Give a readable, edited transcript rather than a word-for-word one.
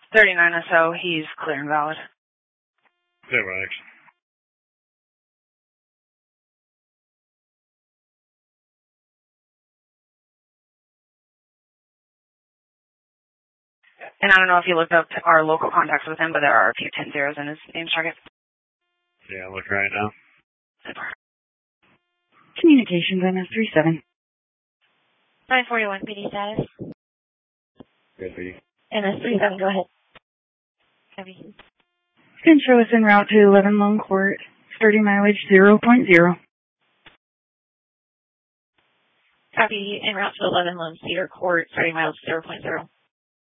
39 or so, he's clear and valid. Yeah, right. And I don't know if you looked up our local contacts with him, but there are a few 10 zeros in his name target. Yeah, I'm looking right now. Super. Communications MS37. 941 PD status. Good for you. MS37, go ahead. Heavy. Can show us en route to 11 Lone Court, 30 mileage 0.0. Copy, en route to 11 Lone Cedar Court, 30 miles 0.0.